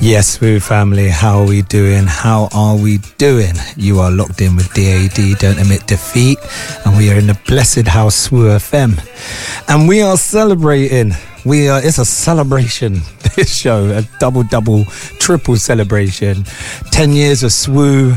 Yes, Woo family, how are we doing? How are we doing? You are locked in with DAD, Don't Admit Defeat, and we are in the blessed house, Swoo FM. And we are celebrating. It's a celebration, this show, a double, triple celebration. 10 years of Swoo.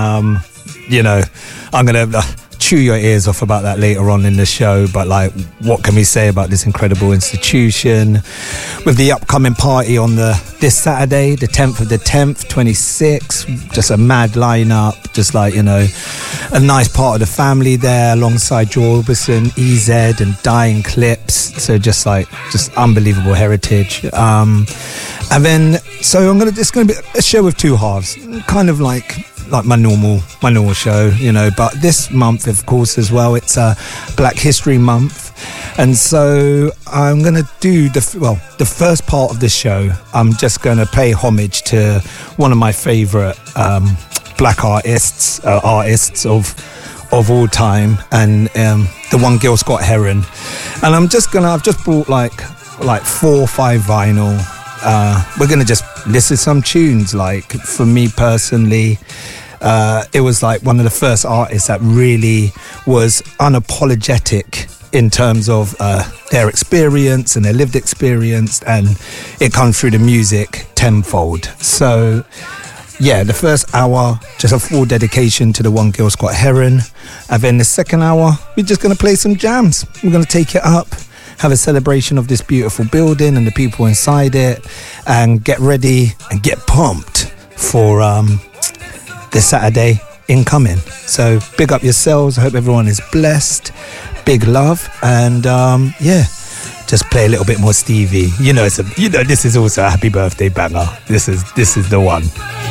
I'm going to chew your ears off about that later on in the show, but like, what can we say about this incredible institution with the upcoming party on this Saturday, the 10th of the 10th, 26, just a mad lineup, just like, a nice part of the family there alongside Joe Orbison, EZ and Dying Clips, so just unbelievable heritage. And then it's gonna be a show with two halves, kind of like my normal show, but this month, of course, as well, it's Black History Month, and so I'm gonna do the first part of the show. I'm just gonna pay homage to one of my favorite black artists of all time, and the one Gil Scott Heron, and I've just brought like 4 or 5 vinyl. We're gonna just listen to some tunes. Like, for me personally, it was like one of the first artists that really was unapologetic in terms of their experience and their lived experience, and it comes through the music tenfold. So yeah, the first hour, just a full dedication to the one Gil Scott Heron, and then the second hour, we're just gonna play some jams. We're gonna take it up, have a celebration of this beautiful building and the people inside it, and get ready and get pumped for this Saturday incoming. So big up yourselves. I hope everyone is blessed. Big love, and just play a little bit more Stevie. This is also a happy birthday banger. This is the one.